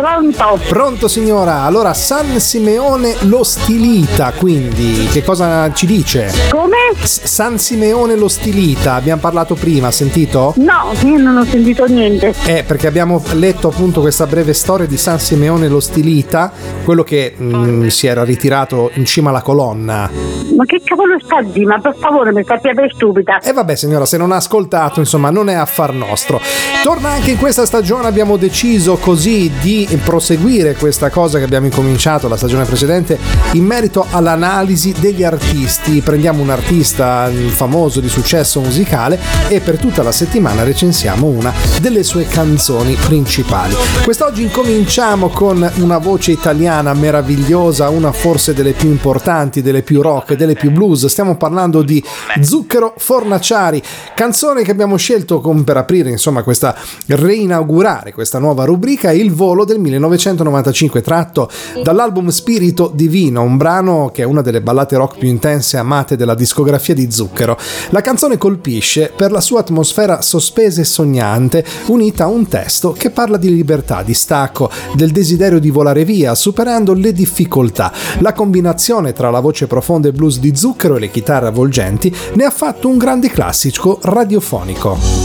Pronto? Pronto signora, allora San Simeone lo Stilita, quindi che cosa ci dice? Come? San Simeone lo Stilita, abbiamo parlato prima, sentito? No, io non ho sentito niente. Perché abbiamo letto appunto questa breve storia di San Simeone lo Stilita, quello che si era ritirato in cima alla colonna. Ma che cavolo sta di? Ma per favore, mi sta più stupida. E vabbè signora, se non ha ascoltato, insomma, non è affar nostro. Torna anche in questa stagione, abbiamo deciso così di proseguire questa cosa che abbiamo incominciato la stagione precedente in merito all'analisi degli artisti. Prendiamo un artista famoso di successo musicale e per tutta la settimana recensiamo una delle sue canzoni principali. Quest'oggi incominciamo con una voce italiana meravigliosa, una forse delle più importanti, delle più rock, delle più blues. Stiamo parlando di Zucchero Fornaciari, canzone che abbiamo scelto per aprire, insomma, questa reinaugurare questa nuova rubrica, Il volo del 1995, tratto dall'album Spirito Divino, un brano che è una delle ballate rock più intense e amate della discografia di Zucchero. La canzone colpisce per la sua atmosfera sospesa e sognante, unita a un testo che parla di libertà, di stacco, del desiderio di volare via, superando le difficoltà. La combinazione tra la voce profonda e blues di Zucchero e le chitarre avvolgenti ne ha fatto un grande classico radiofonico.